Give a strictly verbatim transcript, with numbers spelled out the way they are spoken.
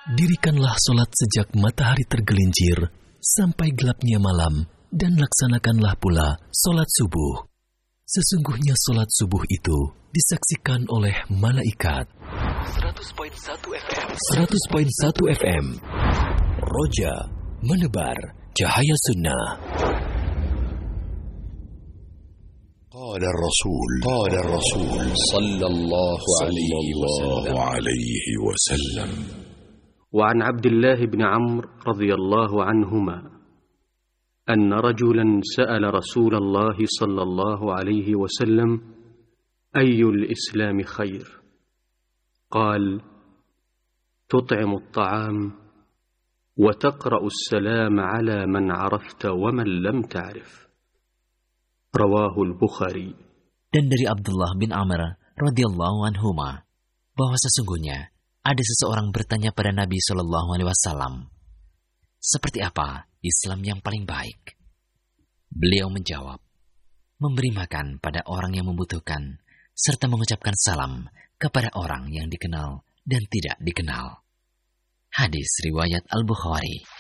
Dirikanlah solat sejak matahari tergelincir sampai gelapnya malam, dan laksanakanlah pula solat subuh. Sesungguhnya solat subuh itu disaksikan oleh malaikat. seratus koma satu F M seratus koma satu F M Roja menebar cahaya sunnah. Qala Rasul Qala Rasul sallallahu alaihi wasallam. وعن عبد الله بن عمرو رضي الله عنهما أن رجلا سأل رسول الله صلى الله عليه وسلم أي الإسلام خير؟ قال: تطعم الطعام وتقرأ السلام على من عرفت ومن لم تعرف. رواه البخاري. Dan dari Abdullah bin Amr radhiyallahu anhuma bahwa sesungguhnya ada seseorang bertanya pada Nabi Shallallahu Alaihi Wasallam, seperti apa Islam yang paling baik? Beliau menjawab, memberi makan pada orang yang membutuhkan, serta mengucapkan salam kepada orang yang dikenal dan tidak dikenal. Hadis riwayat Al-Bukhari.